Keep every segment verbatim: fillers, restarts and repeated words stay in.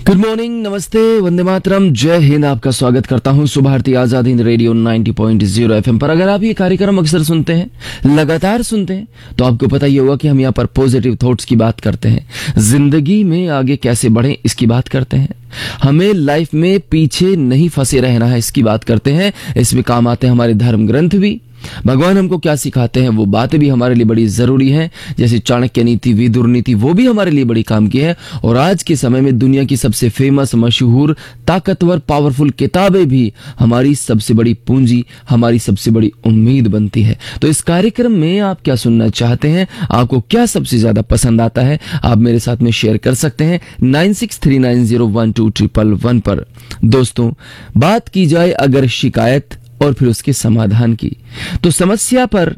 Good morning, नमस्ते, वंदे मातरम, जय हिंद। आपका स्वागत करता हूं सुबह भारती आजाद हिंद रेडियो नब्बे पॉइंट ज़ीरो एफएम पर। अगर आप ये कार्यक्रम अक्सर सुनते हैं, लगातार सुनते हैं, तो आपको पता ही होगा कि हम यहाँ पर पॉजिटिव थॉट्स की बात करते हैं, जिंदगी में आगे कैसे बढ़े इसकी बात करते हैं, हमें लाइफ में पीछे नहीं फंसे रहना है इसकी बात करते हैं। इसमें काम आते हैं हमारे धर्म ग्रंथ भी, भगवान हमको क्या सिखाते हैं वो बातें भी हमारे लिए बड़ी जरूरी हैं। जैसे चाणक्य नीति, विदुर नीति, वो भी हमारे लिए बड़ी काम की है। और आज के समय में दुनिया की सबसे फेमस, मशहूर, ताकतवर, पावरफुल किताबें भी हमारी सबसे बड़ी पूंजी, हमारी सबसे बड़ी उम्मीद बनती है। तो इस कार्यक्रम में आप क्या सुनना चाहते हैं, आपको क्या सबसे ज्यादा पसंद आता है, आप मेरे साथ में शेयर कर सकते हैं nine six three nine zero one two triple one पर। दोस्तों, बात की जाए अगर शिकायत और फिर उसके समाधान की, तो समस्या पर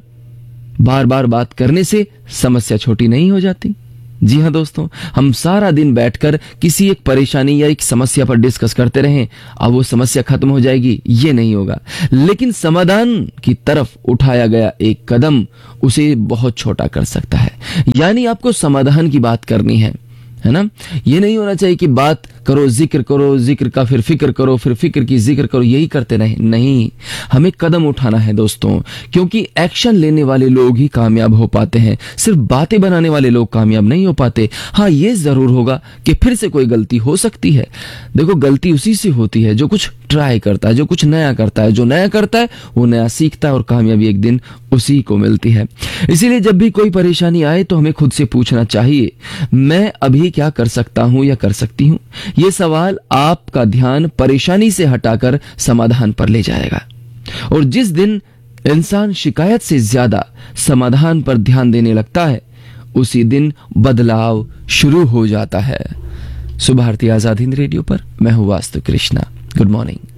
बार बार बात करने से समस्या छोटी नहीं हो जाती। जी हां दोस्तों, हम सारा दिन बैठकर किसी एक परेशानी या एक समस्या पर डिस्कस करते रहें, अब वो समस्या खत्म हो जाएगी, ये नहीं होगा। लेकिन समाधान की तरफ उठाया गया एक कदम उसे बहुत छोटा कर सकता है। यानी आपको समाधान की बात करनी है, है ना। ये नहीं होना चाहिए कि बात करो, जिक्र करो, जिक्र का फिर फिक्र करो, फिर फिक्र की जिक्र करो, यही करते रहे। नहीं, हमें कदम उठाना है दोस्तों, क्योंकि एक्शन लेने वाले लोग ही कामयाब हो पाते हैं, सिर्फ बातें बनाने वाले लोग कामयाब नहीं हो पाते। हाँ, ये जरूर होगा कि फिर से कोई गलती हो सकती है। देखो, गलती उसी से होती है जो कुछ ट्राई करता है, जो कुछ नया करता है। जो नया करता है वो नया सीखता है और कामयाबी एक दिन उसी को मिलती है। इसीलिए जब भी कोई परेशानी आए तो हमें खुद से पूछना चाहिए, मैं अभी क्या कर सकता हूं या कर सकती हूं। यह सवाल आपका ध्यान परेशानी से हटाकर समाधान पर ले जाएगा। और जिस दिन इंसान शिकायत से ज्यादा समाधान पर ध्यान देने लगता है, उसी दिन बदलाव शुरू हो जाता है। सुबह भारती आजाद हिंद रेडियो पर मैं हूं वास्तु कृष्णा। Good morning.